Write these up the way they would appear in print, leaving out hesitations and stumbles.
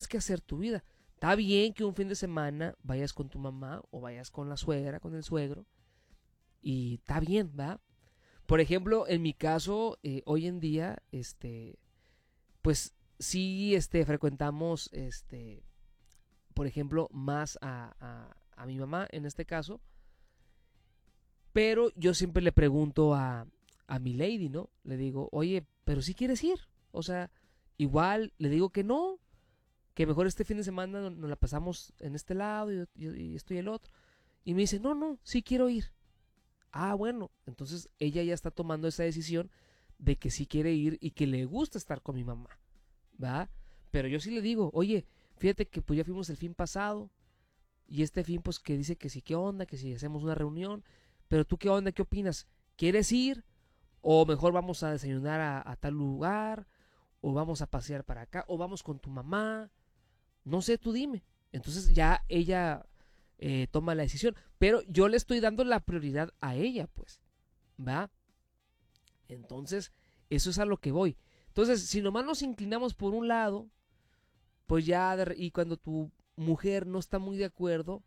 que hacer tu vida. Está bien que un fin de semana vayas con tu mamá o vayas con la suegra, con el suegro, y está bien, ¿va? Por ejemplo, en mi caso, hoy en día, pues sí, frecuentamos, por ejemplo, más a mi mamá en este caso, pero yo siempre le pregunto a mi lady, ¿no? Le digo, oye, pero si quieres ir, o sea, igual le digo que no, que mejor este fin de semana nos la pasamos en este lado y estoy el otro, y me dice, no, sí quiero ir. Ah, bueno, entonces ella ya está tomando esa decisión de que sí quiere ir y que le gusta estar con mi mamá, ¿va? Pero yo sí le digo, oye, fíjate que pues ya fuimos el fin pasado y este fin pues que dice que sí, qué onda, que si hacemos una reunión, pero tú qué onda, qué opinas, ¿quieres ir? O mejor vamos a desayunar a tal lugar, o vamos a pasear para acá, o vamos con tu mamá, no sé, tú dime. Entonces ya ella toma la decisión, pero yo le estoy dando la prioridad a ella, pues, ¿va? Entonces, eso es a lo que voy. Entonces, si nomás nos inclinamos por un lado, pues ya, y cuando tu mujer no está muy de acuerdo,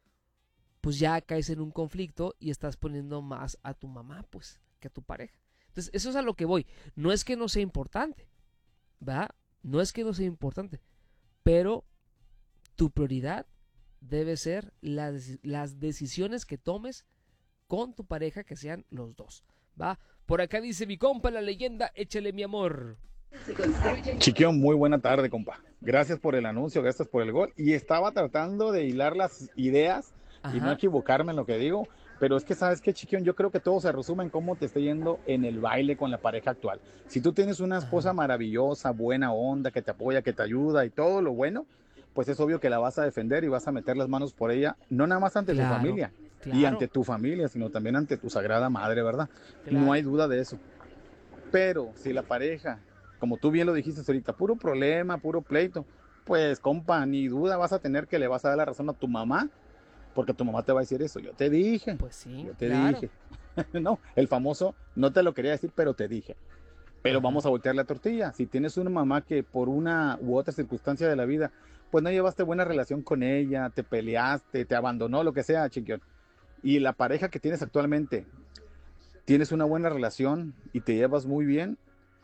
pues ya caes en un conflicto y estás poniendo más a tu mamá, pues, que a tu pareja. Entonces, eso es a lo que voy. No es que no sea importante, ¿va? No es que no sea importante, pero tu prioridad debe ser las decisiones que tomes con tu pareja, que sean los dos, ¿va? Por acá dice mi compa, la leyenda, échale mi amor. Chiquión, muy buena tarde, compa. Gracias por el anuncio, gracias por el gol. Y estaba tratando de hilar las ideas y no Ajá. equivocarme en lo que digo, pero es que, ¿sabes qué, Chiquión? Yo creo que todo se resume en cómo te está yendo en el baile con la pareja actual. Si tú tienes una esposa Ajá. maravillosa, buena onda, que te apoya, que te ayuda y todo lo bueno, pues es obvio que la vas a defender y vas a meter las manos por ella, no nada más ante su Claro, familia y claro, ante tu familia, sino también ante tu sagrada madre, ¿verdad? No hay claro. duda de eso. Pero si la pareja, como tú bien lo dijiste ahorita, puro problema, puro pleito, pues compa, ni duda vas a tener que le vas a dar la razón a tu mamá, porque tu mamá te va a decir eso, yo te dije, Pues sí, yo te claro. dije. No, el famoso, no te lo quería decir, pero te dije. Pero vamos Ajá. a voltear la tortilla. Si tienes una mamá que por una u otra circunstancia de la vida, pues no llevaste buena relación con ella, te peleaste, te abandonó, lo que sea, chiquión. Y la pareja que tienes actualmente, tienes una buena relación y te llevas muy bien,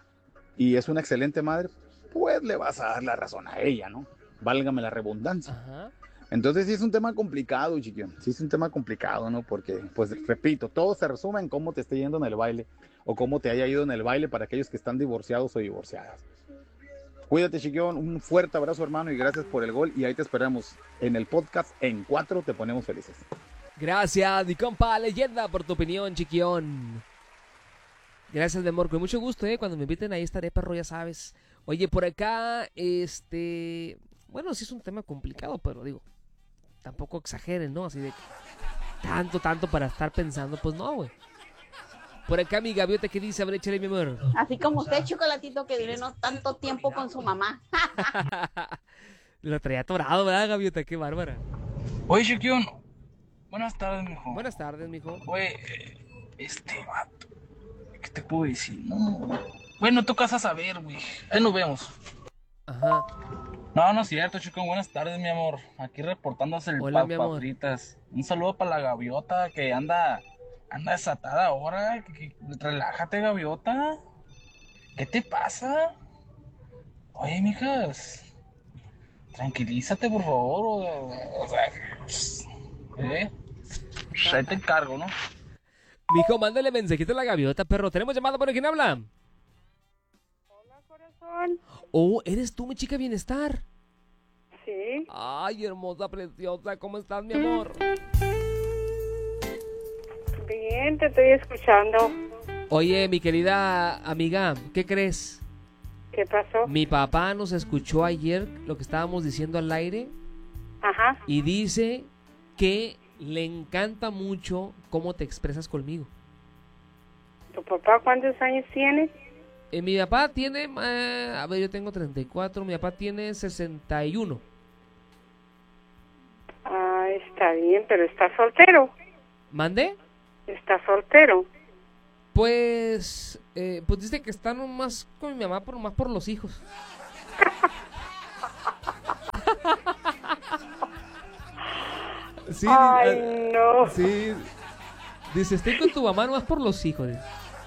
y es una excelente madre, pues le vas a dar la razón a ella, ¿no? Válgame la redundancia. Ajá. Entonces sí es un tema complicado, chiquión. Sí es un tema complicado, ¿no? Porque, pues repito, todo se resume en cómo te esté yendo en el baile o cómo te haya ido en el baile para aquellos que están divorciados o divorciadas. Cuídate, chiquión. Un fuerte abrazo, hermano, y gracias por el gol. Y ahí te esperamos en el podcast. En 4 te ponemos felices. Gracias, mi compa, leyenda, por tu opinión, chiquión. Gracias, mi amor, con mucho gusto, cuando me inviten ahí estaré, perro, ya sabes. Oye, por acá, bueno, sí es un tema complicado, pero digo, tampoco exageren, ¿no? Así de que tanto para estar pensando, pues no, güey. Por acá mi gaviota que dice, a ver, échale mi amor. Así como usted, chocolatito, que dure no tanto tiempo con su mamá. Lo traía atorado, ¿verdad, gaviota? Qué bárbara. Oye, Chiquión, buenas tardes, mijo. Buenas tardes, mijo. Oye, vato, ¿qué te puedo decir? No. Bueno, tú vas a saber, güey. Ahí nos vemos. Ajá. No es cierto, Chiquión. Buenas tardes, mi amor. Aquí reportándose el Hola, mi Papa amor. Fritas. Un saludo para la gaviota que anda desatada ahora. Relájate, gaviota. ¿Qué te pasa? Oye, mijas, tranquilízate, por favor. O sea, ahí te encargo, ¿no? Mijo, mándale mensajito a la gaviota, perro. ¿Tenemos llamada por quién habla? Hola, corazón. Oh, ¿eres tú, mi chica bienestar? Sí. Ay, hermosa, preciosa, ¿cómo estás, mi amor? Bien, te estoy escuchando. Oye, mi querida amiga, ¿qué crees? ¿Qué pasó? Mi papá nos escuchó ayer lo que estábamos diciendo al aire Ajá. y dice que le encanta mucho cómo te expresas conmigo. ¿Tu papá cuántos años tiene? Mi papá tiene, a ver, yo tengo 34, mi papá tiene 61. Ah, está bien, pero está soltero. ¿Mande? Está soltero. Pues dice que está nomás con mi mamá, más por los hijos. Sí, Ay, no. sí. Dice, estoy con tu mamá nomás por los hijos. Dice.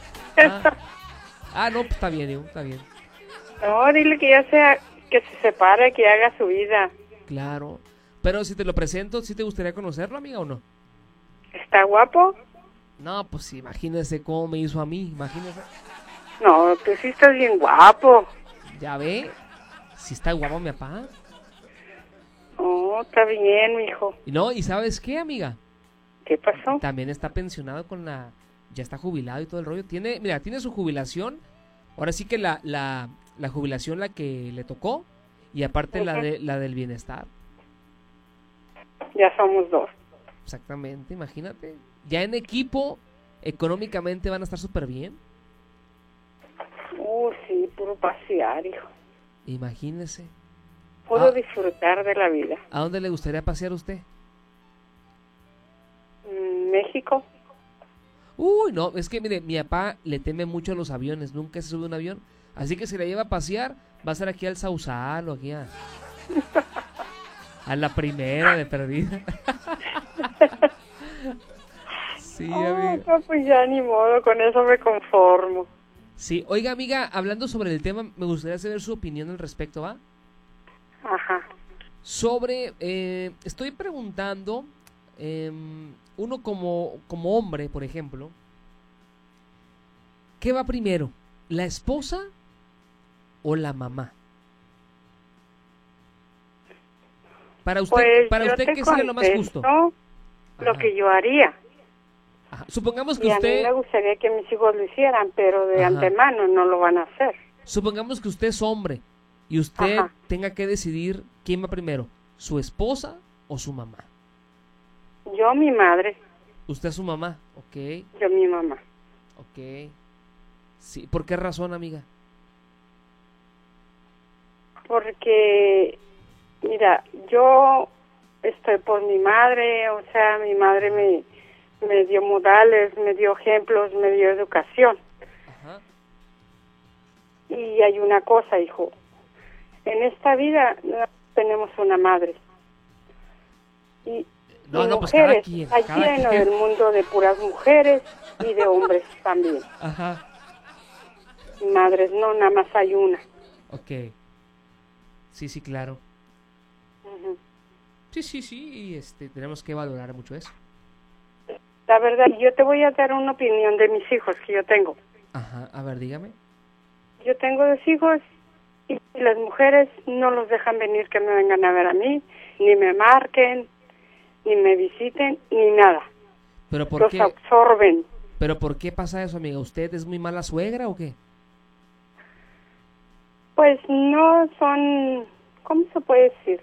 No, pues está bien, hijo, está bien. No, dile que ya sea, que se separe, que haga su vida. Claro. Pero si te lo presento, ¿sí te gustaría conocerlo, amiga, o no? ¿Está guapo? No, pues imagínese cómo me hizo a mí, imagínese. No, tú sí estás bien guapo. Ya ve, si está guapo mi papá. Oh, está bien, mijo. Y no, ¿y sabes qué, amiga? ¿Qué pasó? También está pensionado ya está jubilado y todo el rollo. Mira, tiene su jubilación. Ahora sí que la jubilación la que le tocó. Y aparte la del bienestar. Ya somos dos. Exactamente, imagínate. Ya en equipo, económicamente van a estar súper bien. Sí, puro pasear, hijo. Imagínese. Puro disfrutar de la vida. ¿A dónde le gustaría pasear a usted? México. Uy, no, es que mire, mi papá le teme mucho a los aviones, nunca se sube a un avión. Así que si la lleva a pasear, va a ser aquí al Sausal o aquí a la primera de perdida. Sí, amiga. No, pues ya ni modo, con eso me conformo. Sí, oiga, amiga, hablando sobre el tema, me gustaría saber su opinión al respecto, ¿va? Ajá. Estoy preguntando, uno como hombre, por ejemplo, ¿qué va primero? ¿La esposa o la mamá? Para usted, Pues ¿qué sería lo más justo? Lo Ajá. que yo haría. Ajá. Supongamos que Y a mí me gustaría que mis hijos lo hicieran, pero de antemano no lo van a hacer. Supongamos que usted es hombre y usted Ajá. tenga que decidir quién va primero, su esposa o su mamá. Yo, mi madre. Usted es su mamá, ok, Yo, mi mamá. ok. Sí, ¿por qué razón, amiga? Porque, mira, yo estoy por mi madre, o sea, mi madre me dio modales, me dio ejemplos, me dio educación. Ajá. Y hay una cosa, hijo, en esta vida no tenemos una madre. Y No, pues cada mujeres, quien, está lleno del mundo de puras mujeres y de hombres también. Ajá, Madres, no, nada más hay una. ok. Sí, claro. Ujú. Sí, tenemos que valorar mucho eso. La verdad, yo te voy a dar una opinión de mis hijos que yo tengo. Ajá, a ver, dígame. Yo tengo 2 hijos y las mujeres no los dejan venir que me vengan a ver a mí, ni me marquen, ni me visiten, ni nada. ¿Pero por Los qué? absorben. ¿Pero por qué pasa eso, amiga? ¿Usted es muy mala suegra o qué? Pues no son, ¿cómo se puede decir?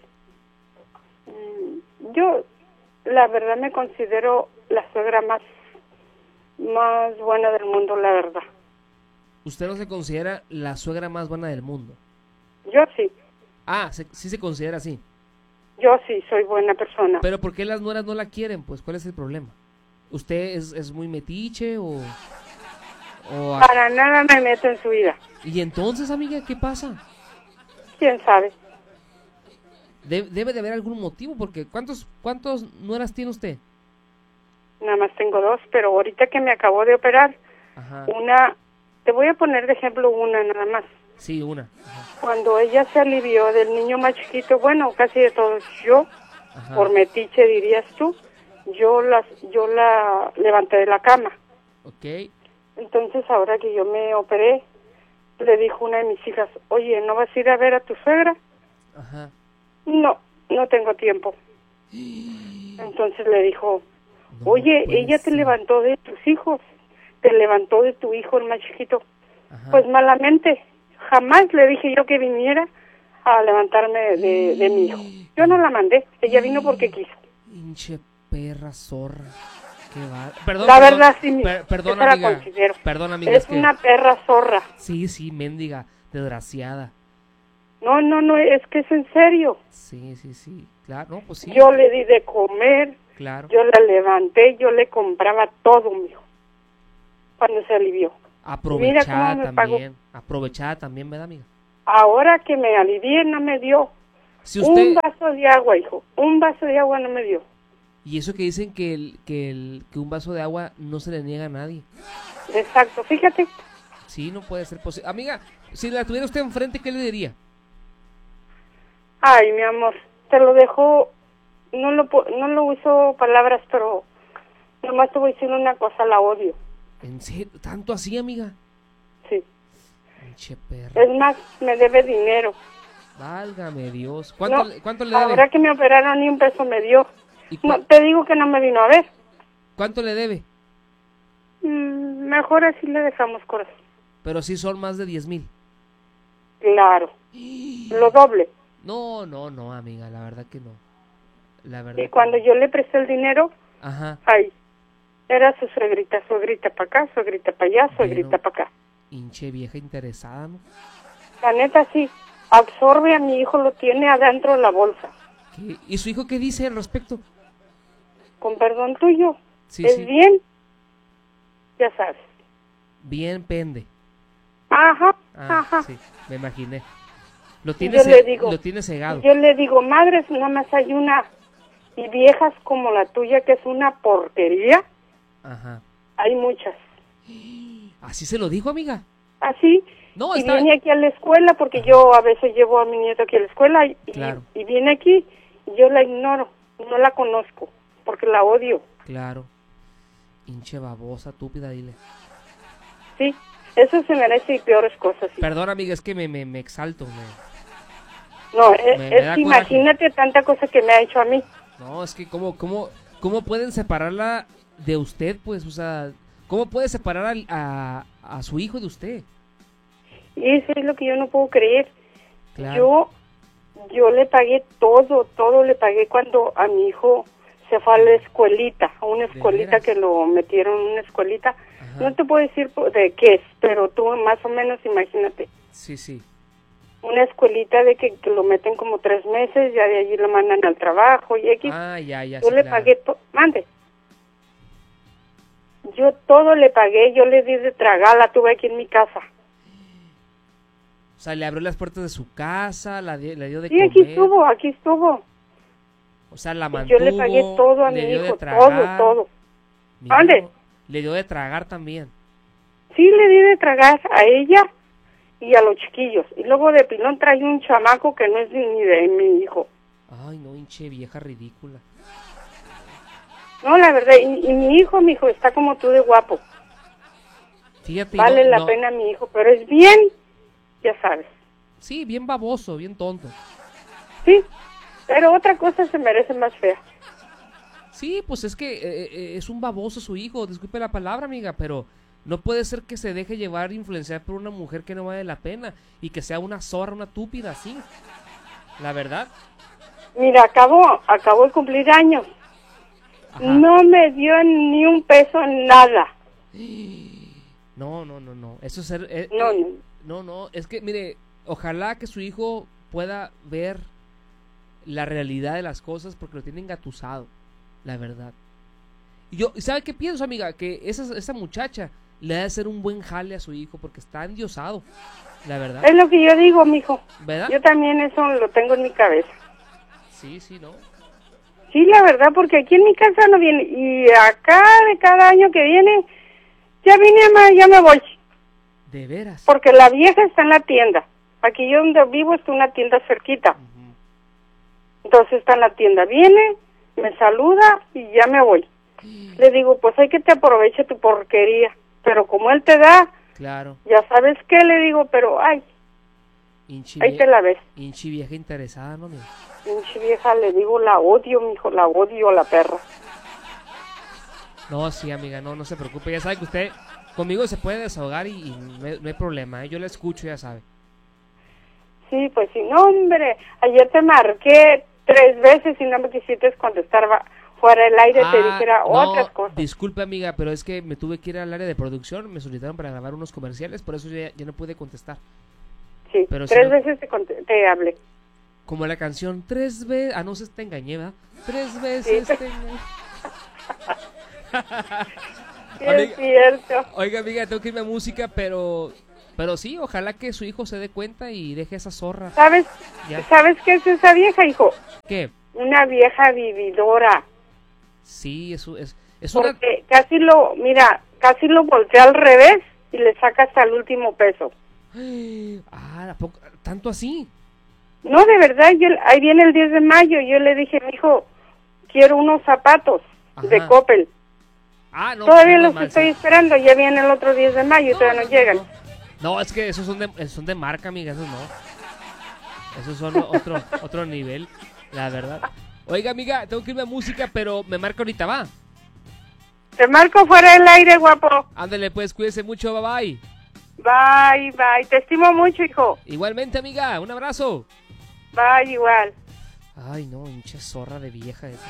Yo, la verdad, me considero la suegra más buena del mundo, la verdad. ¿Usted no se considera la suegra más buena del mundo? Yo sí, Sí se considera así. yo sí soy buena persona. ¿Pero por qué las nueras no la quieren? Pues, ¿cuál es el problema? ¿Usted es muy metiche o Para nada me meto en su vida. ¿Y entonces, amiga, qué pasa? ¿Quién sabe? Debe de haber algún motivo, porque ¿cuántos nueras tiene usted? Nada más tengo 2, pero ahorita que me acabo de operar, Ajá. una, te voy a poner de ejemplo una nada más. Sí, una. Ajá. Cuando ella se alivió del niño más chiquito, bueno, casi de todos, yo, Ajá. por metiche dirías tú, yo la levanté de la cama. Ok. Entonces ahora que yo me operé, le dijo una de mis hijas, oye, ¿no vas a ir a ver a tu suegra? Ajá. No tengo tiempo. Entonces le dijo, No oye, puede ella te ser. levantó de tus hijos, te levantó de tu hijo el más chiquito. Ajá. Pues malamente, jamás le dije yo que viniera a levantarme de mi hijo. Yo no la mandé, ella vino porque quiso. Hinche perra zorra. Qué va. Perdón, La perdón, verdad, sí, perdón, esa la amiga. considero. Perdón, amiga. Es una perra zorra. Sí, mendiga, desgraciada. No, es que es en serio. Sí. Claro, no, pues sí. Yo le di de comer, Claro. yo la levanté, yo le compraba todo, mijo, cuando se alivió. Mira cómo Aprovechada me pagó. también. Aprovechada también, ¿verdad, amiga? Ahora que me alivié, no me dio Si usted, un vaso de agua, hijo. Un vaso de agua no me dio. Y eso que dicen que un vaso de agua no se le niega a nadie. Exacto, fíjate. Sí, no puede ser posible. Amiga, si la tuviera usted enfrente, ¿qué le diría? Ay, mi amor, te lo dejo, no lo uso palabras, pero nomás te voy a decir una cosa, la odio. ¿En serio? ¿Tanto así, amiga? Sí. Pinche perra. Es más, me debe dinero. Válgame Dios. No, ¿Cuánto le debe? ahora que me operaron ni un peso me dio. ¿Y No, te digo que no me vino a ver. cuánto le debe? Mejor así le dejamos, corazón. Pero sí son más de 10,000. Claro. Lo doble. No, amiga, la verdad que no. La verdad. Y que cuando no. yo le presté el dinero, Ajá. ay, era su suegrita para acá, suegrita para allá, suegrita Bueno. para acá. Hinche vieja interesada, ¿no? La neta sí, absorbe a mi hijo, lo tiene adentro de la bolsa. ¿Qué? ¿Y su hijo qué dice al respecto? Con perdón tuyo, Sí, es sí. bien, ya sabes. Bien pende. Ajá, Ah, ajá. sí, me imaginé. Lo Y tiene, yo le digo, lo tiene cegado. Y yo le digo, madres, nada más hay una, y viejas como la tuya, que es una porquería, Ajá. hay muchas. ¿Así se lo dijo, amiga? Así, No, y está... viene aquí a la escuela, porque yo a veces llevo a mi nieto aquí a la escuela, Claro. y viene aquí, y yo la ignoro, no la conozco, porque la odio, Claro. Hinche babosa, túpida, dile. sí, eso se merece y peores cosas. Sí. Perdón, amiga, es que me exalto. No, me es da que coraje. imagínate tanta cosa que me ha hecho a mí. No, es que ¿cómo pueden separarla de usted, pues? O sea, ¿cómo puede separar a su hijo de usted? Y eso es lo que yo no puedo creer. Claro. Yo le pagué todo le pagué cuando a mi hijo se fue a la escuelita, a una ¿De escuelita veras? que lo metieron en una escuelita. Ajá. No te puedo decir de qué es, pero tú más o menos imagínate. Sí, sí. Una escuelita de que lo meten como 3 meses, ya de allí lo mandan al trabajo y aquí. Ah, ya, Yo sí, le claro. pagué mande. Yo todo le pagué, yo le di de tragar, la tuve aquí en mi casa. O sea, le abrió las puertas de su casa, le dio de Sí, comer. aquí estuvo. O sea, la Y mantuvo. yo le pagué todo a mi le dio de hijo, tragar. todo. Mira, ¿Ande? Le dio de tragar también. Sí, le di de tragar a ella y a los chiquillos. Y luego de pilón trae un chamaco que no es ni de mi hijo. Ay, no, hinche vieja ridícula. No, la verdad, y mi hijo, está como tú de guapo. Fíjate. Vale la no. pena mi hijo, pero es bien, ya sabes. Sí, bien baboso, bien tonto. Sí, pero otra cosa se merece más fea. Sí, pues es que es un baboso su hijo, disculpe la palabra, amiga, pero no puede ser que se deje llevar, influenciar por una mujer que no vale la pena y que sea una zorra, una túpida, así. La verdad. Mira, acabó de cumplir años. Ajá. No me dio ni un peso, nada. No. Eso es ser... No. Es que, mire, ojalá que su hijo pueda ver la realidad de las cosas porque lo tiene engatusado, la verdad. Y yo, ¿sabe qué pienso, amiga? Que esa muchacha le ha de hacer un buen jale a su hijo porque está endiosado, la verdad. Es lo que yo digo, mijo. ¿Verdad? Yo también eso lo tengo en mi cabeza. Sí, ¿no? Sí, la verdad, porque aquí en mi casa no viene. Y acá de cada año que viene, ya vine, ya me voy. De veras. Porque la vieja está en la tienda. Aquí yo donde vivo está una tienda cerquita. Ujú. Entonces está en la tienda. Viene, me saluda y ya me voy. Le digo, pues hay que te aproveche tu porquería. Pero como él te da, Claro. ya sabes qué, le digo, pero ay, ahí te la ves. Hinchi vieja interesada, ¿no, amiga? Pinche vieja, le digo, la odio, mijo, la odio a la perra. No, sí, amiga, no se preocupe. Ya sabe que usted conmigo se puede desahogar y no hay problema, ¿eh? Yo la escucho, ya sabe. Sí, pues sí, no, hombre, ayer te marqué 3 veces y no me quisiste contestar fuera del aire, te dijera otras cosas. Disculpe, amiga, pero es que me tuve que ir al área de producción, me solicitaron para grabar unos comerciales, por eso ya no pude contestar. Sí, pero 3 si no- veces te hablé. Como la canción 3 veces... Ah, no, se te engañé, ¿verdad? 3 veces Sí. te engañé. Sí, Amiga- es cierto. Oiga, amiga, tengo que irme a música, pero sí, ojalá que su hijo se dé cuenta y deje esa zorra. ¿Sabes Ya. qué es esa vieja, hijo? ¿Qué? Una vieja vividora. Sí, eso es una... Porque casi lo voltea al revés y le saca hasta el último peso. ¿a poco? ¿Tanto así? No, de verdad, ahí viene el 10 de mayo, yo le dije, mijo, quiero unos zapatos de Ajá. Coppel. No, Todavía no, los mal, estoy sí. esperando, ya viene el otro 10 de mayo y todavía no llegan. No, es que esos son de marca, amiga, esos no. Esos son otro nivel, la verdad. Oiga, amiga, tengo que irme a música, pero me marca ahorita, va. Te marco fuera del aire, guapo. Ándale, pues, cuídese mucho, bye bye. Bye, bye. Te estimo mucho, hijo. Igualmente, amiga, un abrazo. Bye, igual. Ay, no, hinche zorra de vieja esa.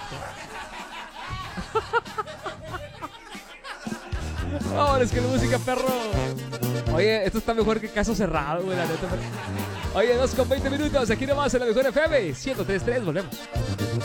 Ahora es que la música, perro. Oye, esto está mejor que Caso Cerrado, güey, la neta. Oye, 2 con 20 minutos, aquí nomás en la mejor FM 103.3, volvemos.